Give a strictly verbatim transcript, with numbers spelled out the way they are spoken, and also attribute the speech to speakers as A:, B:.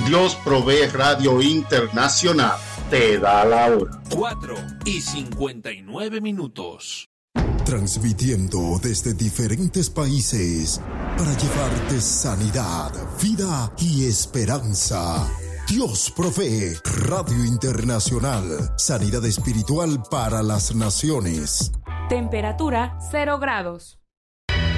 A: Dios Provee Radio Internacional te da la hora.
B: cuatro y cincuenta y nueve minutos.
C: Transmitiendo desde diferentes países para llevarte sanidad, vida y esperanza. Dios Provee Radio Internacional. Sanidad espiritual para las naciones.
D: Temperatura cero grados.